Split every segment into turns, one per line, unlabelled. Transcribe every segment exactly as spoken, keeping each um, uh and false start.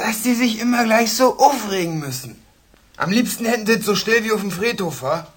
dass die sich immer gleich so aufregen müssen. Am liebsten hätten die so still wie auf dem Friedhof, wa?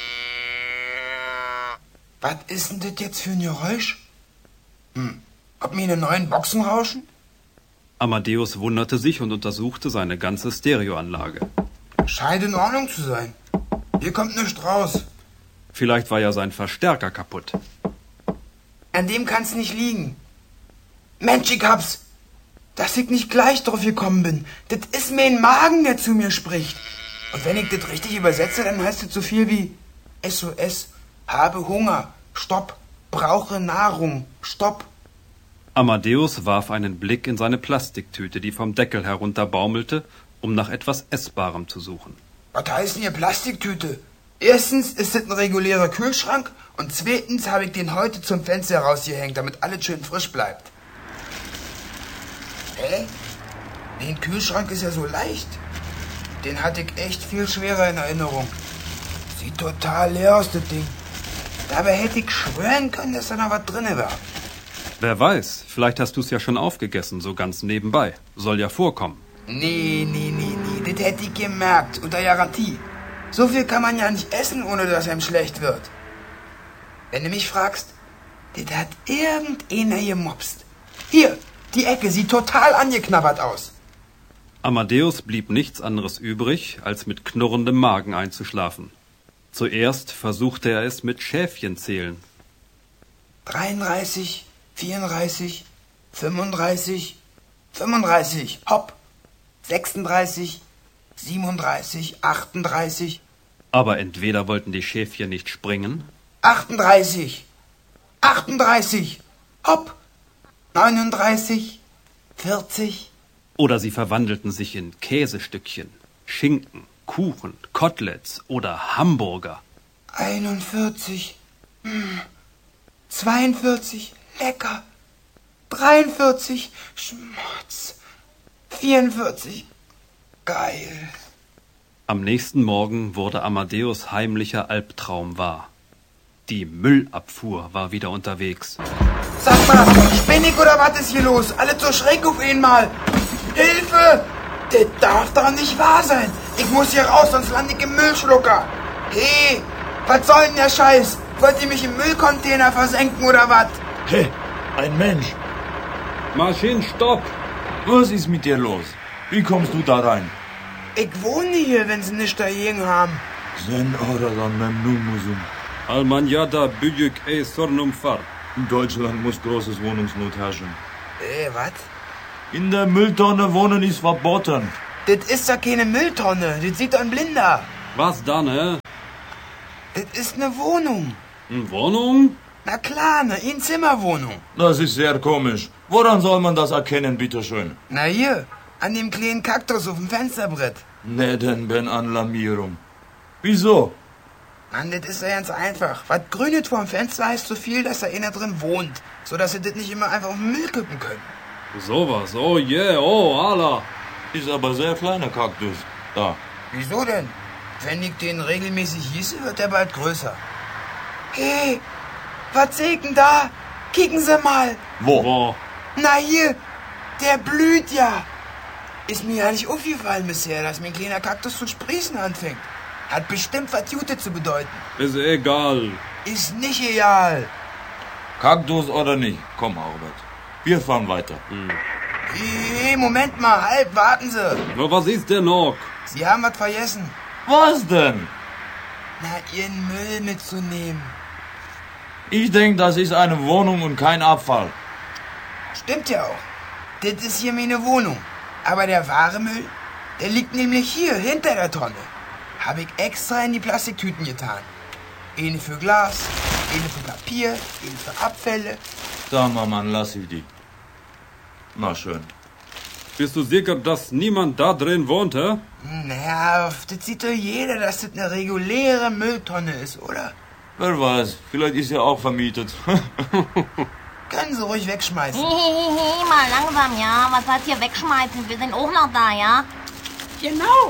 Was ist denn das jetzt für ein Geräusch? Hm, ob mir eine neuen Boxen rauschen?
Amadeus wunderte sich und untersuchte seine ganze Stereoanlage.
Scheint in Ordnung zu sein. Hier kommt nichts raus.
Vielleicht war ja sein Verstärker kaputt.
An dem kann's nicht liegen. Mensch, ich hab's. Dass ich nicht gleich drauf gekommen bin. Das ist mein Magen, der zu mir spricht. Und wenn ich das richtig übersetze, dann heißt es so viel wie S O S, habe Hunger, stopp, brauche Nahrung, stopp.
Amadeus warf einen Blick in seine Plastiktüte, die vom Deckel herunterbaumelte, um nach etwas Essbarem zu suchen.
Was heißt denn hier Plastiktüte? Erstens ist das ein regulärer Kühlschrank und zweitens habe ich den heute zum Fenster rausgehängt, damit alles schön frisch bleibt. Hä? Den Kühlschrank ist ja so leicht. Den hatte ich echt viel schwerer in Erinnerung. Sieht total leer aus, das Ding. Dabei hätte ich schwören können, dass da noch was drin war.
Wer weiß, vielleicht hast du es ja schon aufgegessen, so ganz nebenbei. Soll ja vorkommen.
Nee, nee, nee, nee, das hätte ich gemerkt, unter Garantie. So viel kann man ja nicht essen, ohne dass einem schlecht wird. Wenn du mich fragst, das hat irgendeiner gemopst. Hier, die Ecke sieht total angeknabbert aus.
Amadeus blieb nichts anderes übrig, als mit knurrendem Magen einzuschlafen. Zuerst versuchte er es mit Schäfchenzählen.
dreiunddreißig, vierunddreißig, fünfunddreißig, fünfunddreißig, hopp, sechsunddreißig, siebenunddreißig, achtunddreißig.
Aber entweder wollten die Schäfchen nicht springen,
achtunddreißig, achtunddreißig, hopp, neununddreißig, vierzig.
oder sie verwandelten sich in Käsestückchen, Schinken, Kuchen, Koteletts oder Hamburger.
einundvierzig, hm, zweiundvierzig, lecker, dreiundvierzig, Schmutz, vierundvierzig, geil.
Am nächsten Morgen wurde Amadeus heimlicher Albtraum wahr. Die Müllabfuhr war wieder unterwegs.
Sag mal, spinn ich oder was ist hier los? Alles so schräg auf einmal. Hilfe! Das darf doch nicht wahr sein. Ich muss hier raus, sonst lande ich im Müllschlucker. Hey, was soll denn der Scheiß? Wollt ihr mich im Müllcontainer versenken oder was?
Hey, ein Mensch.
Maschinen, stopp!
Was ist mit dir los? Wie kommst du da rein?
Ich wohne hier, wenn sie nichts dagegen haben.
Sen oradan memnun musun?
Almanya'da büyük ey sorunum var.
In Deutschland muss großes Wohnungsnot herrschen.
Äh, was?
In der Mülltonne wohnen ist verboten.
Das ist doch keine Mülltonne. Das sieht doch ein Blinder.
Was dann, hä?
Das ist eine Wohnung.
Eine Wohnung?
Na klar, eine Einzimmerwohnung.
Das ist sehr komisch. Woran soll man das erkennen, bitteschön?
Na hier, an dem kleinen Kaktus auf dem Fensterbrett.
Neden ben anlamıyorum. Wieso?
Mann, das ist ja ganz einfach. Was grünet vorm Fenster heißt so viel, dass da einer drin wohnt. So dass sie das nicht immer einfach auf den Müll kippen können.
Sowas, oh yeah, oh Allah.
Ist aber sehr kleiner Kaktus. Da.
Wieso denn? Wenn ich den regelmäßig hieße, wird er bald größer. Hey, was seht denn da? Kicken Sie mal.
Wo?
Boah.
Na hier, der blüht ja. Ist mir ja nicht aufgefallen bisher, dass mein kleiner Kaktus zu sprießen anfängt. Hat bestimmt was Gutes zu bedeuten.
Ist egal.
Ist nicht egal.
Kaktus oder nicht? Komm, Albert. Wir fahren weiter.
Hm.
Hey, Moment mal, halt, warten Sie.
Na, was ist denn noch?
Sie haben was vergessen.
Was denn?
Na, Ihren Müll mitzunehmen.
Ich denke, das ist eine Wohnung und kein Abfall.
Stimmt ja auch. Das ist hier meine Wohnung. Aber der wahre Müll, der liegt nämlich hier, hinter der Tonne. Habe ich extra in die Plastiktüten getan. Eine für Glas, eine für Papier, eine für Abfälle.
Tamam, man, lass ich die. Na schön.
Bist du sicher, dass niemand da drin wohnt, hä?
Naja, das sieht doch jeder, dass das eine reguläre Mülltonne ist, oder?
Wer weiß, vielleicht ist ja auch vermietet.
Können Sie ruhig wegschmeißen.
Hihihihi, mal langsam, ja. Was heißt hier wegschmeißen? Wir sind auch noch da, ja?
Genau.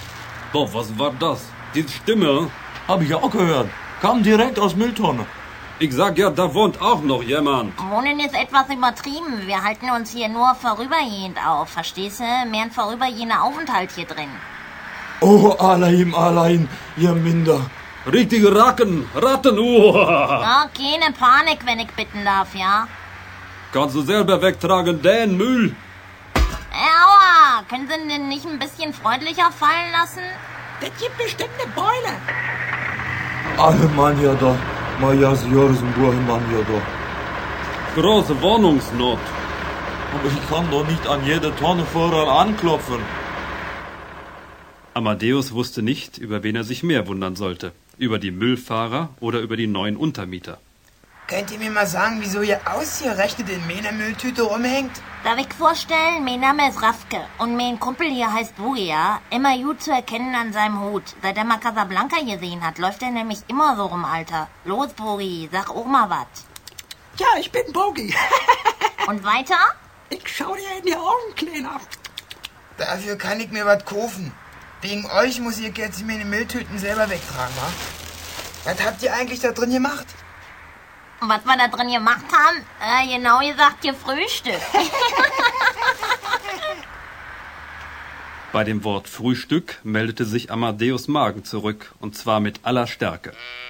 Doch, was war das? Die Stimme?
Hab ich auch gehört. Kam direkt aus Mülltonne.
Ich sag ja, da wohnt auch noch jemand.
Wohnen ist etwas übertrieben. Wir halten uns hier nur vorübergehend auf. Verstehst du? Mehr ein vorübergehender Aufenthalt hier drin.
Oh, allein, allein, ihr Minder.
Richtige Racken, Rattenuhr.
Ja, keine Panik, wenn ich bitten darf, ja?
Kannst du selber wegtragen, den Müll.
Aua, können Sie den nicht ein bisschen freundlicher fallen lassen?
Das gibt bestimmt eine Beule.
Alle Mann ja da. Majas Jorsenbuhr Mann ja da.
Große Wohnungsnot.
Aber ich kann doch nicht an jede Tonne vorher anklopfen.
Amadeus wusste nicht, über wen er sich mehr wundern sollte. Über die Müllfahrer oder über die neuen Untermieter.
Könnt ihr mir mal sagen, wieso ihr ausgerechnet in meiner Mülltüte rumhängt?
Darf ich vorstellen, mein Name ist Rafke und mein Kumpel hier heißt Boogie, ja? Immer gut zu erkennen an seinem Hut. Seit er mal Casablanca gesehen hat, läuft er nämlich immer so rum, Alter. Los, Boogie, sag auch mal was.
Ja, ich bin Bogi.
Und weiter?
Ich schau dir in die Augen, Kleiner.
Dafür kann ich mir was kaufen. Wegen euch muss ich jetzt meine Mülltüten selber wegtragen, wa? Was habt ihr eigentlich da drin gemacht?
Was wir da drin gemacht haben? Äh, genau gesagt, hier Frühstück.
Bei dem Wort Frühstück meldete sich Amadeus Magen zurück, und zwar mit aller Stärke.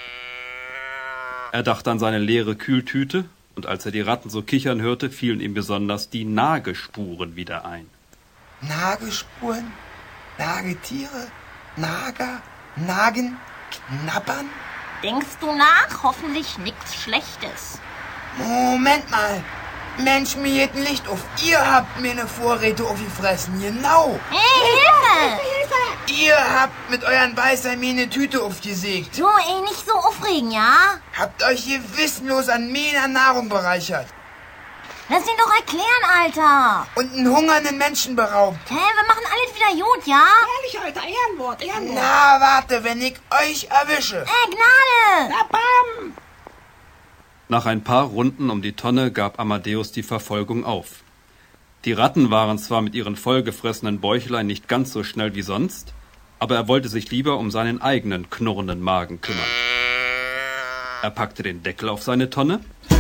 Er dachte an seine leere Kühltüte, und als er die Ratten so kichern hörte, fielen ihm besonders die Nagespuren wieder ein.
Nagespuren? Nagetiere? Nager? Nagen? Knabbern?
Denkst du nach? Hoffentlich nichts Schlechtes.
Moment mal. Mensch, mir geht ein Licht auf. Ihr habt mir eine Vorräte aufgefressen, genau.
Hey, Hilfe!
Ihr habt mit euren Beißern mir eine Tüte aufgesägt.
Du, ey, nicht so aufregen, ja?
Habt euch hier wissenlos an meiner Nahrung bereichert.
Lass ihn doch erklären, Alter.
Und einen hungernden Menschen beraubt.
Hä, wir machen alles wieder gut, ja?
Ehrlich, Alter, Ehrenwort, Ehrenwort.
Na, warte, wenn ich euch erwische.
Äh, Gnade!
Na, bam!
Nach ein paar Runden um die Tonne gab Amadeus die Verfolgung auf. Die Ratten waren zwar mit ihren vollgefressenen Bäuchlein nicht ganz so schnell wie sonst, aber er wollte sich lieber um seinen eigenen knurrenden Magen kümmern. Er packte den Deckel auf seine Tonne,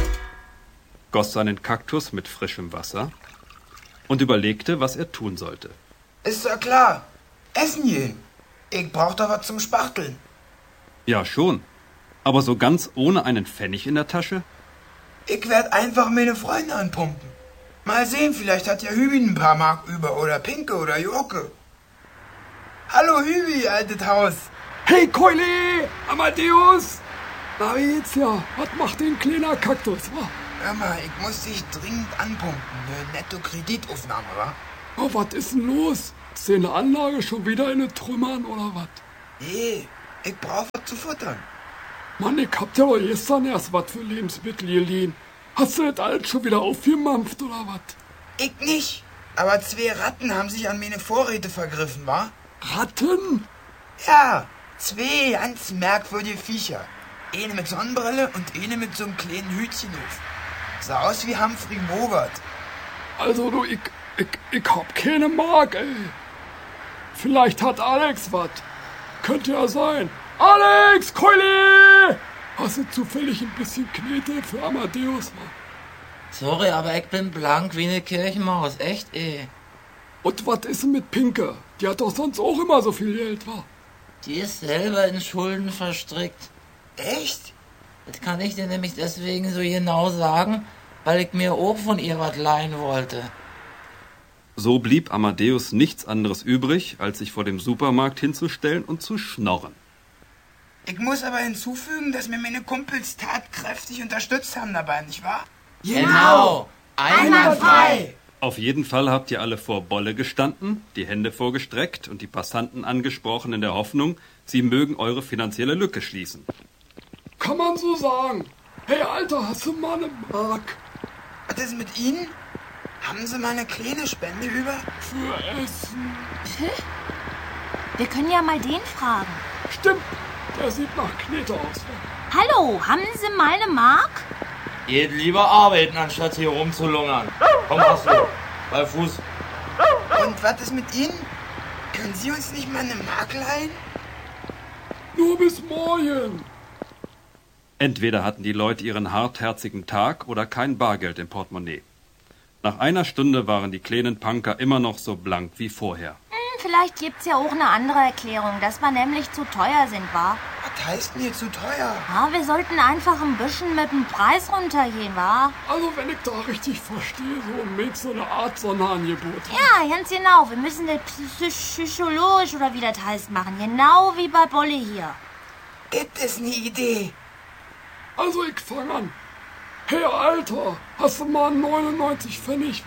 goss seinen Kaktus mit frischem Wasser und überlegte, was er tun sollte.
Ist doch klar. Essen gehen. Ich brauch doch was zum Spachteln.
Ja, schon. Aber so ganz ohne einen Pfennig in der Tasche?
Ich werd einfach meine Freunde anpumpen. Mal sehen, vielleicht hat ja Hübi ein paar Mark über oder Pinke oder Joke. Hallo Hübi, altes Haus.
Hey Keule, Amadeus! Na wie geht's ja? Was macht den kleiner Kaktus, wa?
Hör mal, ich muss dich dringend anpumpen. Eine Netto-Kreditaufnahme, wa?
Oh, was ist denn los? Ist deine Anlage schon wieder in den Trümmern oder was?
Nee, ich brauch was zu futtern.
Mann, ich hab dir doch gestern erst was für Lebensmittel geliehen. Hast du das alles schon wieder aufgemampft oder was?
Ich nicht. Aber zwei Ratten haben sich an meine Vorräte vergriffen, wa?
Ratten?
Ja, zwei ganz merkwürdige Viecher. Eine mit Sonnenbrille und eine mit so einem kleinen Hütchen auf. Sah aus wie Humphrey Bogart.
Also du, ich, ich, ich hab keine Mark, ey. Vielleicht hat Alex was. Könnte ja sein. Alex, Keule! Hast du zufällig ein bisschen Knete für Amadeus, wa?
Sorry, aber ich bin blank wie eine Kirchenmaus. Echt, ey.
Und was ist denn mit Pinke? Die hat doch sonst auch immer so viel Geld, wa?
Die ist selber in Schulden verstrickt.
Echt?
Das kann ich dir nämlich deswegen so genau sagen, weil ich mir auch von ihr was leihen wollte.
So blieb Amadeus nichts anderes übrig, als sich vor dem Supermarkt hinzustellen und zu schnorren.
Ich muss aber hinzufügen, dass mir meine Kumpels tatkräftig unterstützt haben dabei, nicht wahr?
Genau!
Einwandfrei!
Auf jeden Fall habt ihr alle vor Bolle gestanden, die Hände vorgestreckt und die Passanten angesprochen in der Hoffnung, sie mögen eure finanzielle Lücke schließen.
Kann man so sagen. Hey, Alter, hast du mal eine Mark
Was ist mit Ihnen? Haben Sie mal eine kleine Spende über?
für Essen?
Wir können ja mal den fragen.
Stimmt, der sieht nach Knete aus. wa?
Hallo, haben Sie mal eine Mark?
Geht lieber arbeiten, anstatt hier rumzulungern. Komm, hast du. Bei Fuß.
Und was ist mit Ihnen? Können Sie uns nicht mal eine Mark leihen?
Nur bis morgen.
Entweder hatten die Leute ihren hartherzigen Tag oder kein Bargeld im Portemonnaie. Nach einer Stunde waren die kleinen Punker immer noch so blank wie vorher.
Hm, vielleicht gibt's ja auch eine andere Erklärung, dass wir nämlich zu teuer sind, wa?
Was heißt denn hier zu teuer?
Ja, wir sollten einfach ein bisschen mit dem Preis runtergehen, wa?
Also wenn ich da richtig verstehe, so mit so eine Art Sonderangebot.
Ja, ganz genau. Wir müssen das psychologisch oder wie das heißt machen. Genau wie bei Bolle hier.
Das ist eine Idee.
Also ich fang an. Hey Alter, hast du mal neunundneunzig Pfennig?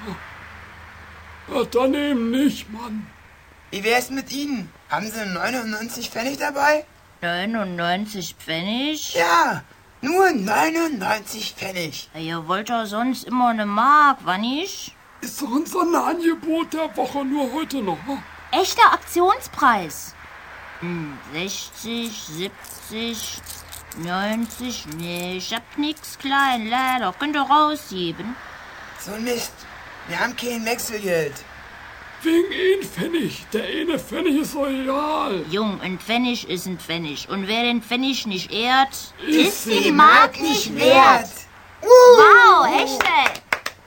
Ja, dann eben nicht, Mann.
Wie wär's mit Ihnen? Haben Sie neunundneunzig Pfennig dabei?
neunundneunzig Pfennig?
Ja, nur neunundneunzig Pfennig.
Ja, ihr wollt doch sonst immer eine Mark, wann nicht?
Ist doch ein Sonderangebot der Woche, nur heute noch. Hm?
Echter Aktionspreis. Hm, sechzig, siebzig, neunzig, nee, ich hab nix klein, leider. Könnt ihr rausgeben?
So ein Mist. Wir haben kein Wechselgeld.
Wegen ein Pfennig. Der eine Pfennig ist so egal.
Jung, ein Pfennig ist ein Pfennig. Und wer den Pfennig nicht ehrt,
Ist
die Mark nicht wert.
Uh.
Wow, echt, ey.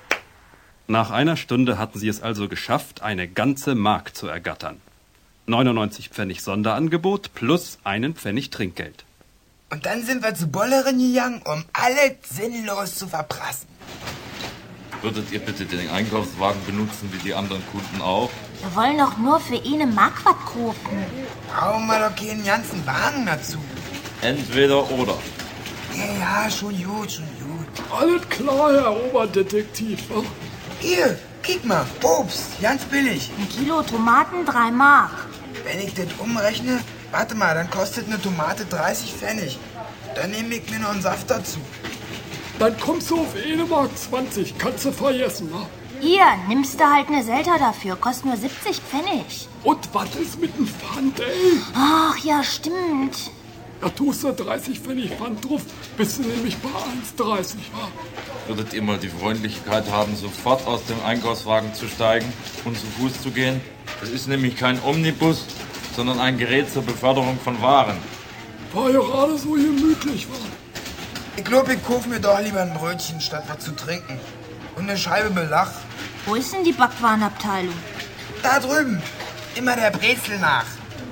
Nach einer Stunde hatten sie es also geschafft, eine ganze Mark zu ergattern. neunundneunzig Pfennig Sonderangebot plus einen Pfennig Trinkgeld.
Und dann sind wir zu Bollerin gegangen, um alles sinnlos zu verprassen.
Würdet ihr bitte den Einkaufswagen benutzen wie die anderen Kunden auch?
Wir wollen doch nur für ihn eine Mark was kaufen.
Brauchen wir doch keinen ganzen Wagen dazu.
Entweder oder.
Ja, ja, schon gut, schon gut.
Alles klar, Herr Oberdetektiv. Hm?
Hier, kick mal, Obst, ganz billig.
Ein Kilo Tomaten, drei Mark.
Wenn ich das umrechne, warte mal, dann kostet eine Tomate dreißig Pfennig. Dann nehme ich mir noch einen Saft dazu.
Dann kommst du auf eine Mark zwanzig. Kannst du vergessen, ne?
Hier, nimmst du halt eine Selter dafür. Kostet nur siebzig Pfennig.
Und was ist mit dem Pfand, ey?
Ach ja, stimmt.
Da tust du dreißig Pfennig Pfand drauf, bist du nämlich bei eins dreißig. Ja?
Würdet ihr mal die Freundlichkeit haben, sofort aus dem Einkaufswagen zu steigen und zu Fuß zu gehen? Es ist nämlich kein Omnibus, sondern ein Gerät zur Beförderung von Waren.
War ja gerade so gemütlich, war.
Ich glaube, ich kaufe mir doch lieber ein Brötchen, statt was zu trinken. Und eine Scheibe Belach.
Wo ist denn die Backwarenabteilung?
Da drüben. Immer der Brezel nach.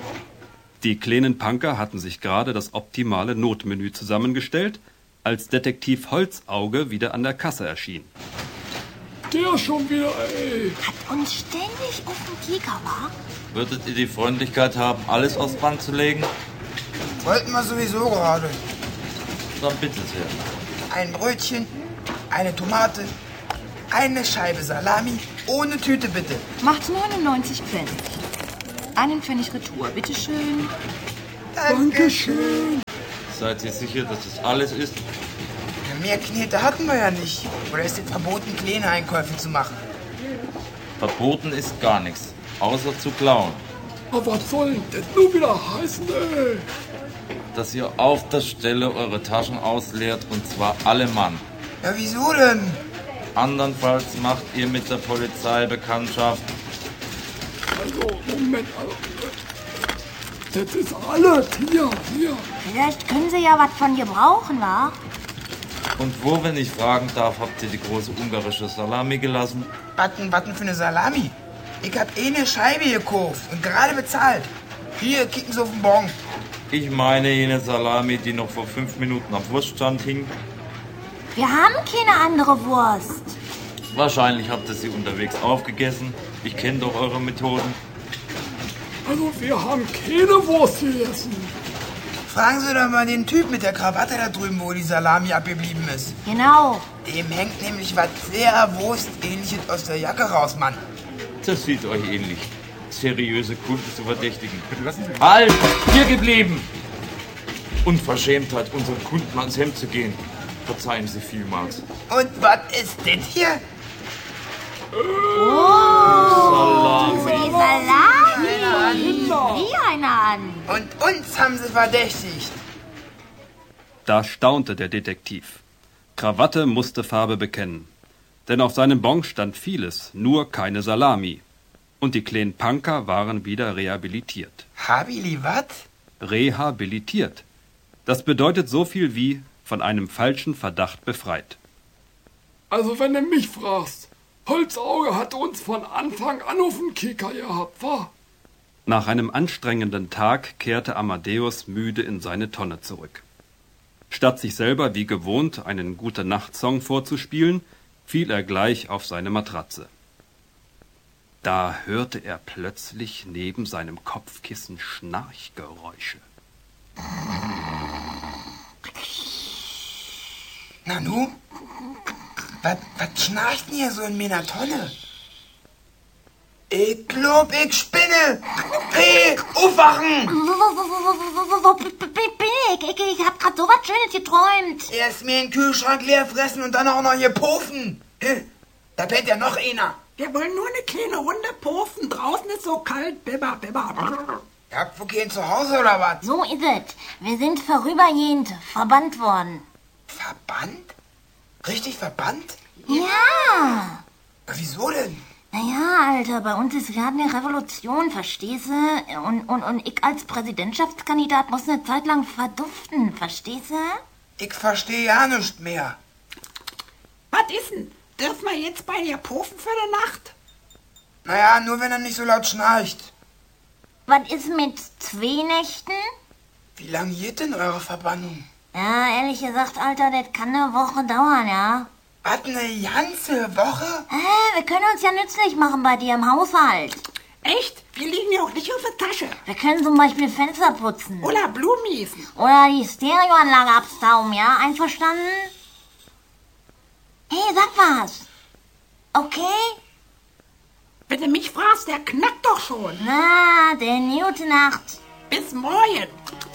Die kleinen Punker hatten sich gerade das optimale Notmenü zusammengestellt, als Detektiv Holzauge wieder an der Kasse erschien.
Der schon wieder, ey.
Hat uns ständig auf dem Kieker, wa?
Würdet ihr die Freundlichkeit haben, alles aufs Band zu legen?
Wollten wir sowieso gerade.
Dann bitte sehr.
Ein Brötchen, eine Tomate, eine Scheibe Salami, ohne Tüte bitte.
Macht neunundneunzig Pfennig. Einen Pfennig Retour, bitteschön.
Dankeschön.
Seid ihr sicher, dass das alles ist?
Ja, mehr Knete hatten wir ja nicht. Oder ist es verboten, kleine Einkäufe zu machen?
Verboten ist gar nichts, außer zu klauen.
Aber was soll denn das nun wieder heißen, ey?
Dass ihr auf der Stelle eure Taschen ausleert, und zwar alle Mann.
Ja, wieso denn?
Andernfalls macht ihr mit der Polizei Bekanntschaft.
Also, Moment, also. Das ist alles. Hier, hier.
Vielleicht können sie ja was von gebrauchen, wa?
Und wo, wenn ich fragen darf, habt ihr die große ungarische Salami gelassen?
Watten, watten für eine Salami. Ich hab eh eine Scheibe gekauft und gerade bezahlt. Hier, kicken Sie auf den Bon.
Ich meine jene Salami, die noch vor fünf Minuten am Wurststand hing.
Wir haben keine andere Wurst.
Wahrscheinlich habt ihr sie unterwegs aufgegessen. Ich kenne doch eure Methoden.
Also, wir haben keine Wurst gegessen.
Fragen Sie doch mal den Typ mit der Krawatte da drüben, wo die Salami abgeblieben ist.
Genau.
Dem hängt nämlich was sehr Wurstähnliches aus der Jacke raus, Mann.
Das sieht euch ähnlich. Seriöse Kunden zu verdächtigen. Halt! Hier geblieben! Unverschämtheit, unseren Kunden ans Hemd zu gehen. Verzeihen Sie vielmals.
Und was ist das hier?
Die Salami. Wie einer an.
Und uns haben Sie verdächtigt.
Da staunte der Detektiv. Krawatte musste Farbe bekennen. Denn auf seinem Bon stand vieles, nur keine Salami. Und die kleinen Punker waren wieder rehabilitiert.
Habili wat?
Rehabilitiert. Das bedeutet so viel wie von einem falschen Verdacht befreit.
Also wenn du mich fragst, Holzauge hat uns von Anfang an auf den Kicker gehabt, wa?
Nach einem anstrengenden Tag kehrte Amadeus müde in seine Tonne zurück. Statt sich selber wie gewohnt einen Gute-Nacht-Song vorzuspielen, fiel er gleich auf seine Matratze. Da hörte er plötzlich neben seinem Kopfkissen Schnarchgeräusche.
Nanu? Was, was schnarcht denn hier so in meiner Tonne? Ich glaub, ich spinne! Hey, aufwachen!
Wo, wo, wo, wo, wo, wo, wo bin ich? Ich, ich hab grad so was Schönes geträumt.
Erst mir den Kühlschrank leer fressen und dann auch noch hier puffen. Da pennt ja noch einer.
Wir wollen nur eine kleine Runde puffen. Draußen ist so kalt. Bibber, bibber.
Ihr habt wohl keinen zu Hause oder was?
So ist es. Wir sind vorübergehend verbannt worden.
Verbannt? Richtig verbannt?
Ja.
Wieso denn?
Naja, Alter, bei uns ist gerade eine Revolution, verstehst du? Und, und, und ich als Präsidentschaftskandidat muss eine Zeit lang verduften, verstehst du?
Ich verstehe ja nichts mehr.
Was ist denn? Dürfen wir jetzt bei dir puffen für die Nacht?
Naja, nur wenn er nicht so laut schnarcht.
Was ist mit zwei Nächten?
Wie lange geht denn eure Verbannung?
Ja, ehrlich gesagt, Alter, das kann eine Woche dauern, ja.
Was, eine ganze Woche?
Hä, wir können uns ja nützlich machen bei dir im Haushalt.
Echt? Wir liegen ja auch nicht auf der Tasche.
Wir können zum Beispiel Fenster putzen.
Oder Blumen gießen.
Oder die Stereoanlage abstauben, ja? Einverstanden? Hey, sag was. Okay?
Wenn du mich fragst, der knackt doch schon.
Na, der gute Nacht.
Bis morgen.